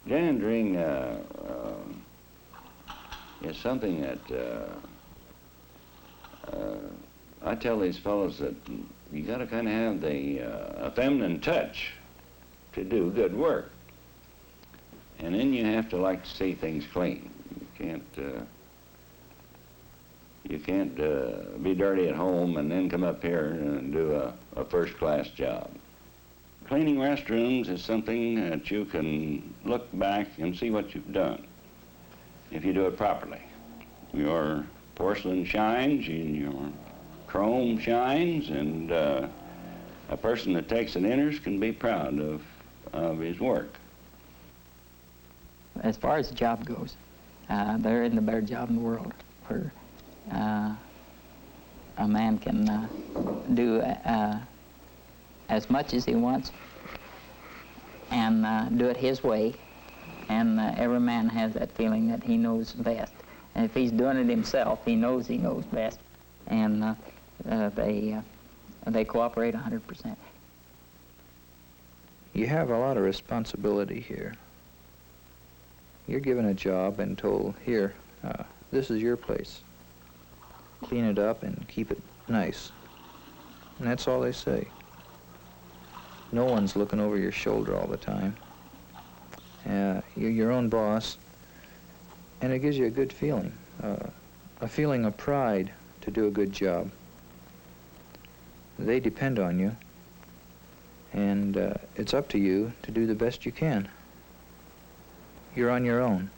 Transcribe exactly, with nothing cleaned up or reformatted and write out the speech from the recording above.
Janitering uh, uh, is something that uh, uh, I tell these fellows that you got to kind of have the uh, a feminine touch to do good work, and then you have to like to see things clean. You can't uh, you can't uh, be dirty at home and then come up here and do a, a first-class job. Cleaning restrooms is something that you can look back and see what you've done if you do it properly. Your porcelain shines and your chrome shines, and uh, a person that takes an interest can be proud of, of his work. As far as the job goes, uh, there isn't a better job in the world where uh, a man can uh, do uh, as much as he wants and uh, do it his way, and uh, every man has that feeling that he knows best. And if he's doing it himself, he knows he knows best, and uh, uh, they, uh, they cooperate one hundred percent. You have a lot of responsibility here. You're given a job and told, here, uh, this is your place. Clean it up and keep it nice. And that's all they say. No one's looking over your shoulder all the time. Uh, you're your own boss, and it gives you a good feeling, uh, a feeling of pride to do a good job. They depend on you, and uh, it's up to you to do the best you can. You're on your own.